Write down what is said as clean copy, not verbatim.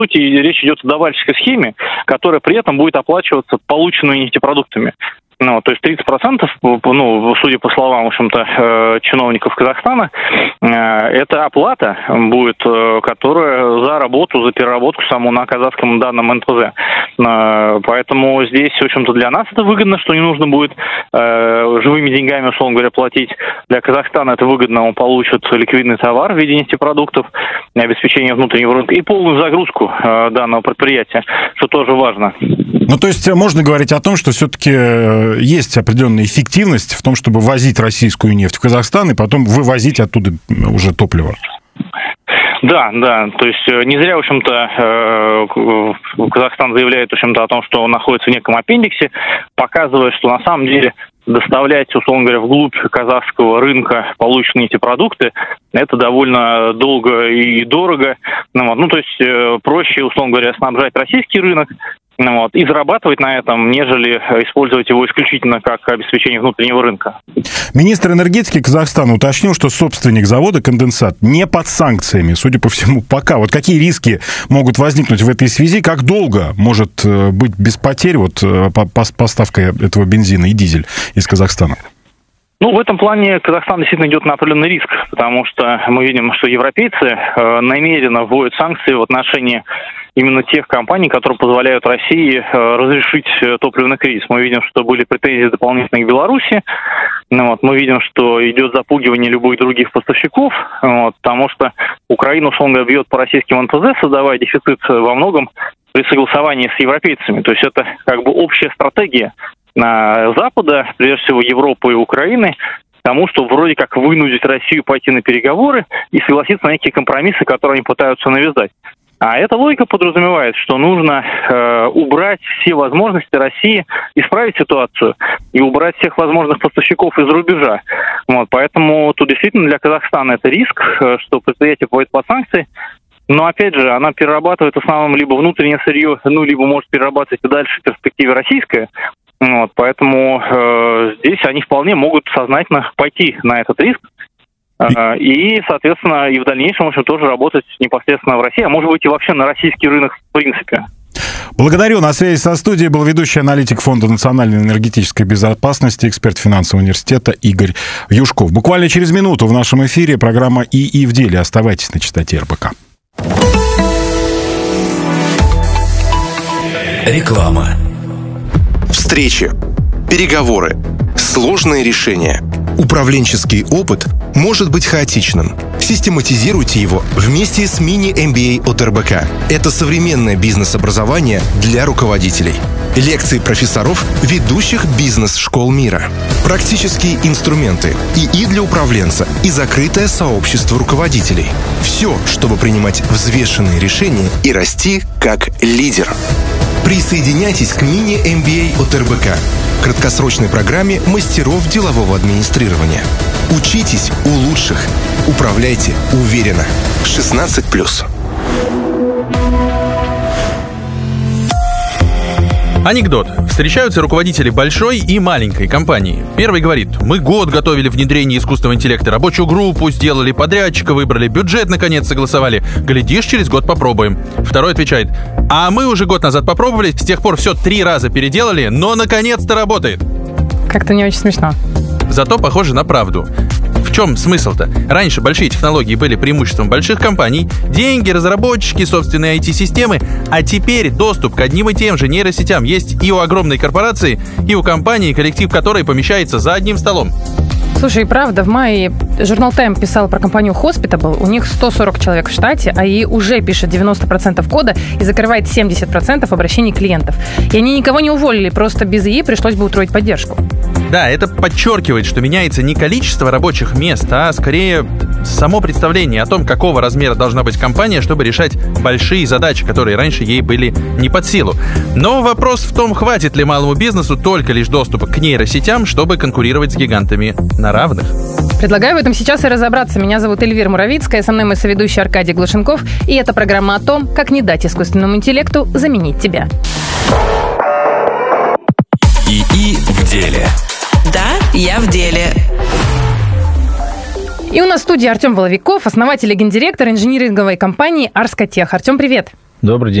сути, речь идет о давальческой схеме, которая при этом будет оплачиваться полученными нефтепродуктами. То есть 30%, судя по словам, в общем-то, чиновников Казахстана, это оплата будет, которая за работу, за переработку саму на казахском данном НПЗ. Поэтому здесь, в общем-то, для нас это выгодно, что не нужно будет живыми деньгами, условно говоря, платить. Для Казахстана это выгодно, он получит ликвидный товар в виде нефтепродуктов, обеспечение внутреннего рынка и полную загрузку данного предприятия, что тоже важно. То есть можно говорить о том, что все-таки есть определенная эффективность в том, чтобы возить российскую нефть в Казахстан и потом вывозить оттуда уже топливо. Да, то есть не зря, в общем-то, Казахстан заявляет, в общем-то, о том, что он находится в неком аппендиксе, показывая, что на самом деле доставлять, условно говоря, вглубь казахского рынка полученные эти продукты, это довольно долго и дорого. То есть проще, условно говоря, снабжать российский рынок, и зарабатывать на этом, нежели использовать его исключительно как обеспечение внутреннего рынка. Министр энергетики Казахстана уточнил, что собственник завода «Конденсат» не под санкциями, судя по всему, пока. Вот какие риски могут возникнуть в этой связи? Как долго может быть без потерь поставка этого бензина и дизель из Казахстана? В этом плане Казахстан действительно идет на определенный риск, потому что мы видим, что европейцы намеренно вводят санкции в отношении именно тех компаний, которые позволяют России разрешить топливный кризис. Мы видим, что были претензии дополнительные к Беларуси. Мы видим, что идет запугивание любых других поставщиков, потому что Украина, условно говоря, бьет по российским НПЗ, создавая дефицит во многом при согласовании с европейцами. То есть это как бы общая стратегия Запада, прежде всего Европы и Украины, к тому, что вроде как вынудить Россию пойти на переговоры и согласиться на некие компромиссы, которые они пытаются навязать. А эта логика подразумевает, что нужно убрать все возможности России исправить ситуацию и убрать всех возможных поставщиков из рубежа. Поэтому тут действительно для Казахстана это риск, что предприятие попадет под санкции. Но, опять же, она перерабатывает в основном либо внутреннее сырье, либо может перерабатывать и дальше в перспективе российское. Поэтому здесь они вполне могут сознательно пойти на этот риск. И, соответственно, и в дальнейшем, в общем, тоже работать непосредственно в России, а может быть и вообще на российский рынок в принципе. Благодарю. На связи со студией был ведущий аналитик Фонда национальной энергетической безопасности, эксперт финансового университета Игорь Юшков. Буквально через минуту в нашем эфире программа «ИИ в деле». Оставайтесь на частоте РБК. Реклама. Встречи, переговоры, сложные решения. Управленческий опыт может быть хаотичным. Систематизируйте его вместе с мини-MBA от РБК. Это современное бизнес-образование для руководителей. Лекции профессоров ведущих бизнес-школ мира. Практические инструменты, ИИ для управленца и закрытое сообщество руководителей. Все, чтобы принимать взвешенные решения и расти как лидер. Присоединяйтесь к мини-MBA от РБК, краткосрочной программе мастеров делового администрирования. Учитесь у лучших. Управляйте уверенно. 16+. Анекдот. Встречаются руководители большой и маленькой компании. Первый говорит: мы год готовили внедрение искусственного интеллекта, рабочую группу сделали, подрядчика выбрали, бюджет наконец согласовали. Глядишь, через год попробуем. Второй отвечает: а мы уже год назад попробовали, с тех пор все 3 раза переделали, но наконец-то работает. Как-то не очень смешно. Зато похоже на правду. В чем смысл-то? Раньше большие технологии были преимуществом больших компаний, деньги, разработчики, собственные IT-системы, а теперь доступ к одним и тем же нейросетям есть и у огромной корпорации, и у компании, коллектив которой помещается за одним столом. Слушай, правда, в мае журнал Time писал про компанию Hospitable. У них 140 человек в штате, а ей уже пишет 90% кода и закрывает 70% обращений клиентов. И они никого не уволили, просто без ИИ пришлось бы утроить поддержку. Да, это подчеркивает, что меняется не количество рабочих мест, а скорее само представление о том, какого размера должна быть компания, чтобы решать большие задачи, которые раньше ей были не под силу. Но вопрос в том, хватит ли малому бизнесу только лишь доступа к нейросетям, чтобы конкурировать с гигантами на равных. Предлагаю в этом сейчас и разобраться. Меня зовут Эльвира Муравицкая, со мной мой соведущий Аркадий Глушенков, и это программа о том, как не дать искусственному интеллекту заменить тебя. ИИ в деле. Да, я в деле. И у нас в студии Артем Воловиков, основатель и гендиректор инжиниринговой компании Арскотех. Артем, привет. Добрый день.